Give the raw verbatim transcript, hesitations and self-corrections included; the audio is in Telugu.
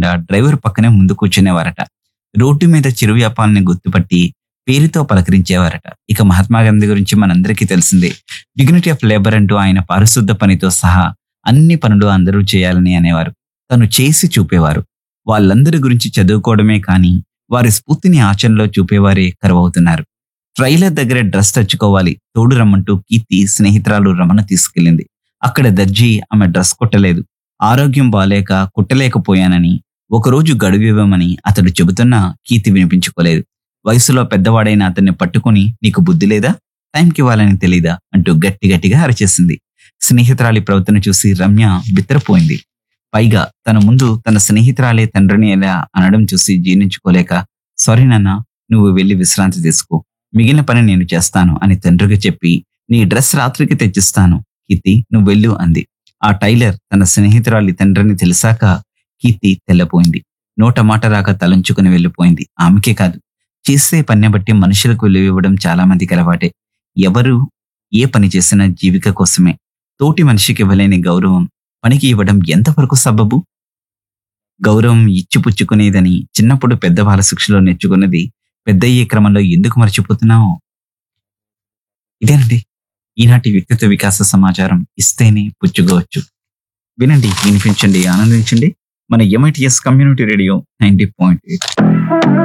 లేకుండా డ్రైవర్ పక్కనే ముందు కూర్చునేవారట. రోడ్డు మీద చిరు వ్యాపారాన్ని గుర్తుపట్టి పేరుతో పలకరించేవారట. ఇక మహాత్మా గాంధీ గురించి మనందరికీ తెలిసిందే. డిగ్నిటీ ఆఫ్ లేబర్ అంటూ ఆయన పారిశుద్ధ పనితో సహా అన్ని పనులు అందరూ చేయాలని అనేవారు. తను చేసి చూపేవారు. వాళ్ళందరి గురించి చదువుకోవడమే కానీ వారి స్ఫూర్తిని ఆచరణలో చూపేవారే కరువవుతున్నారు. ట్రైలర్ దగ్గర డ్రెస్ తెచ్చుకోవాలి, తోడు రమ్మంటూ కీర్తి స్నేహితురాలు రమణ తీసుకెళ్ళింది. అక్కడ దర్జీ ఆమె డ్రెస్ కుట్టలేదు. ఆరోగ్యం బాలేక కుట్టలేకపోయానని, ఒకరోజు గడువు ఇవ్వమని అతడు చెబుతున్నా కీర్తి వినిపించుకోలేదు. వయసులో పెద్దవాడైన అతన్ని పట్టుకుని, నీకు బుద్ధి లేదా, టైంకి ఇవ్వాలని తెలీదా అంటూ గట్టి గట్టిగా అరిచేసింది. స్నేహితురాలి ప్రవర్తన చూసి రమ్య బిత్తరపోయింది. పైగా తన ముందు తన స్నేహితురాలే తండ్రిని ఎలా అనడం చూసి జీర్ణించుకోలేక, సారీ నాన్న, నువ్వు వెళ్ళి విశ్రాంతి తీసుకో, మిగిలిన పని నేను చేస్తాను అని తండ్రికి చెప్పి, నీ డ్రెస్ రాత్రికి తెచ్చిస్తాను కీర్తి, నువ్వు వెళ్ళు అంది. ఆ టైలర్ తన స్నేహితురాలి తండ్రిని తెలిసాక కీర్తి తెల్లపోయింది. నోట మాట రాక తలంచుకుని వెళ్ళిపోయింది. ఆమెకే కాదు, చేసే పని బట్టి మనుషులకు విలువ ఇవ్వడం చాలా మందికి అలవాటే. ఎవరు ఏ పని చేసినా జీవిక కోసమే. తోటి మనిషికి ఇవ్వలేని గౌరవం పనికి ఇవ్వడం ఎంతవరకు సబబు? గౌరవం ఇచ్చిపుచ్చుకునేదని చిన్నప్పుడు పెద్ద బాల శిక్షలో నేర్చుకున్నది పెద్దయ్యే క్రమంలో ఎందుకు మర్చిపోతున్నావు? ఇదేనండి ఈనాటి వ్యక్తిత్వ వికాస సమాచారం. ఇస్తేనే పుచ్చుకోవచ్చు. వినండి, వినిపించండి, ఆనందించండి. మన MITS community radio ninety point eight.